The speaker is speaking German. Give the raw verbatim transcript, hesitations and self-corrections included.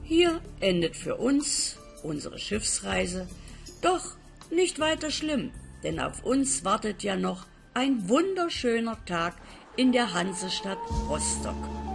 Hier endet für uns unsere Schiffsreise, doch nicht weiter schlimm, denn auf uns wartet ja noch ein wunderschöner Tag in der Hansestadt Rostock.